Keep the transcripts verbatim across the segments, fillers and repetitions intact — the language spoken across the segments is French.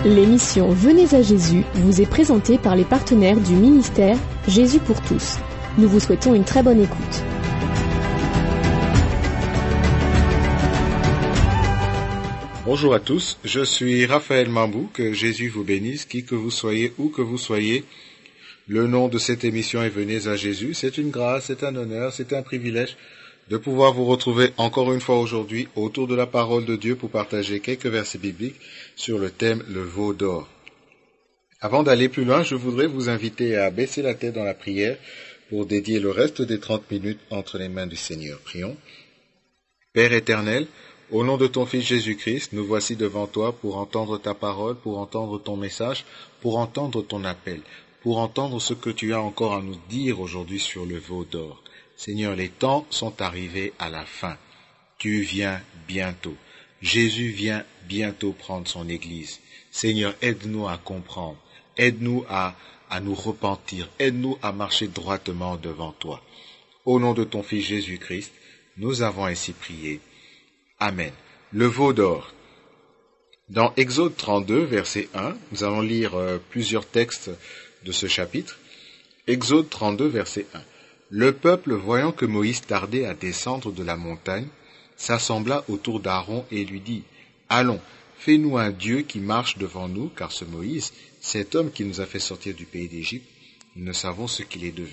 L'émission Venez à Jésus vous est présentée par les partenaires du ministère Jésus pour tous. Nous vous souhaitons une très bonne écoute. Bonjour à tous, je suis Raphaël Mambou, que Jésus vous bénisse, qui que vous soyez, où que vous soyez. Le nom de cette émission est Venez à Jésus. C'est une grâce, c'est un honneur, c'est un privilège de pouvoir vous retrouver encore une fois aujourd'hui autour de la parole de Dieu pour partager quelques versets bibliques sur le thème le veau d'or. Avant d'aller plus loin, je voudrais vous inviter à baisser la tête dans la prière pour dédier le reste des trente minutes entre les mains du Seigneur. Prions. Père éternel, au nom de ton Fils Jésus-Christ, nous voici devant toi pour entendre ta parole, pour entendre ton message, pour entendre ton appel, pour entendre ce que tu as encore à nous dire aujourd'hui sur le veau d'or. Seigneur, les temps sont arrivés à la fin. Tu viens bientôt. Jésus vient bientôt prendre son Église. Seigneur, aide-nous à comprendre. Aide-nous à, à nous repentir. Aide-nous à marcher droitement devant toi. Au nom de ton Fils Jésus-Christ, nous avons ainsi prié. Amen. Le veau d'or. Dans Exode trente-deux, verset un, nous allons lire euh, plusieurs textes de ce chapitre. Exode trente-deux, verset un. Le peuple, voyant que Moïse tardait à descendre de la montagne, s'assembla autour d'Aaron et lui dit, « Allons, fais-nous un Dieu qui marche devant nous, car ce Moïse, cet homme qui nous a fait sortir du pays d'Égypte, nous ne savons ce qu'il est devenu. »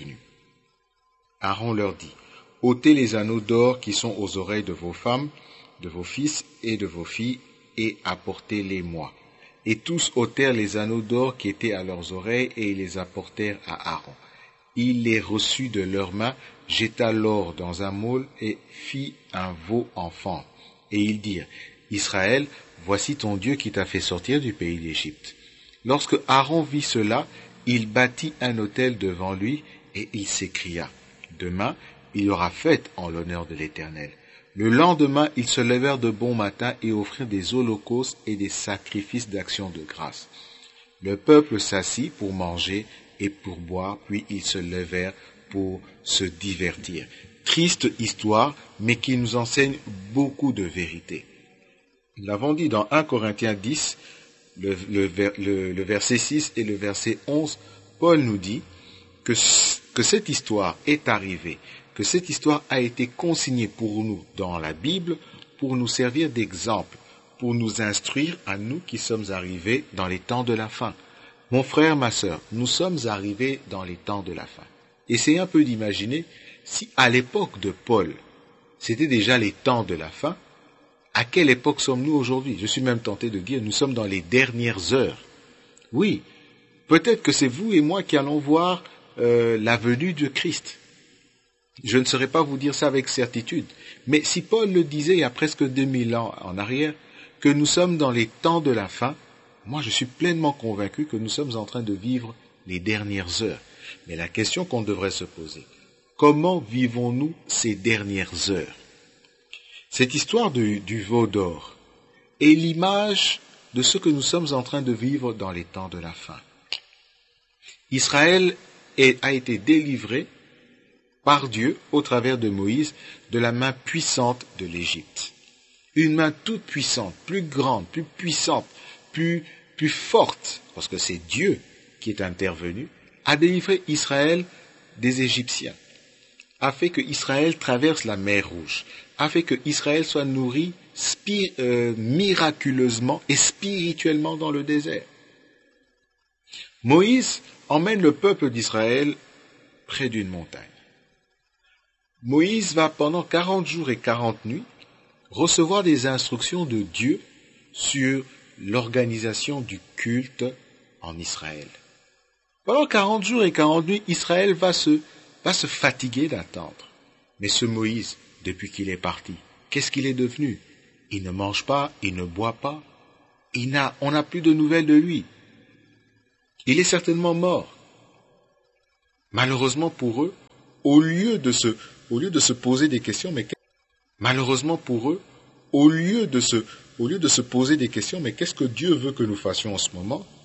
Aaron leur dit, « ôtez les anneaux d'or qui sont aux oreilles de vos femmes, de vos fils et de vos filles, et apportez-les-moi. » Et tous ôtèrent les anneaux d'or qui étaient à leurs oreilles, et ils les apportèrent à Aaron. Il les reçut de leurs mains, jeta l'or dans un moule et fit un veau enfant. Et ils dirent, « Israël, voici ton Dieu qui t'a fait sortir du pays d'Égypte. » Lorsque Aaron vit cela, il bâtit un autel devant lui et il s'écria, « Demain, il y aura fête en l'honneur de l'Éternel. » Le lendemain, ils se levèrent de bon matin et offrirent des holocaustes et des sacrifices d'action de grâce. Le peuple s'assit pour manger et pour boire, puis ils se levèrent pour se divertir. Triste histoire, mais qui nous enseigne beaucoup de vérité. Nous l'avons dit dans un Corinthiens dix, le, le, le, le verset six et le verset onze, Paul nous dit que, que cette histoire est arrivée, que cette histoire a été consignée pour nous dans la Bible, pour nous servir d'exemple, pour nous instruire à nous qui sommes arrivés dans les temps de la fin. Mon frère, ma sœur, nous sommes arrivés dans les temps de la fin. Essayez un peu d'imaginer si à l'époque de Paul, c'était déjà les temps de la fin, à quelle époque sommes-nous aujourd'hui? Je suis même tenté de dire, nous sommes dans les dernières heures. Oui, peut-être que c'est vous et moi qui allons voir euh, la venue de Christ. Je ne saurais pas vous dire ça avec certitude, mais si Paul le disait il y a presque deux mille ans en arrière, que nous sommes dans les temps de la fin, moi, je suis pleinement convaincu que nous sommes en train de vivre les dernières heures. Mais la question qu'on devrait se poser, comment vivons-nous ces dernières heures? Cette histoire du, du veau d'or est l'image de ce que nous sommes en train de vivre dans les temps de la fin. Israël est, a été délivré par Dieu au travers de Moïse de la main puissante de l'Égypte. Une main toute puissante, plus grande, plus puissante, plus, plus forte, parce que c'est Dieu qui est intervenu, a délivré Israël des Égyptiens, a fait que Israël traverse la mer Rouge, a fait que Israël soit nourri spir, euh, miraculeusement et spirituellement dans le désert. Moïse emmène le peuple d'Israël près d'une montagne. Moïse va pendant quarante jours et quarante nuits recevoir des instructions de Dieu sur l'organisation du culte en Israël. Pendant quarante jours et quarante nuits, Israël va se, va se fatiguer d'attendre. Mais ce Moïse, depuis qu'il est parti, qu'est-ce qu'il est devenu? Il ne mange pas, il ne boit pas, il n'a, on n'a plus de nouvelles de lui. Il est certainement mort. Malheureusement pour eux, au lieu de se, au lieu de se poser des questions, mais malheureusement pour eux, au lieu de se Au lieu de se poser des questions, mais qu'est-ce que Dieu veut que nous fassions en ce moment?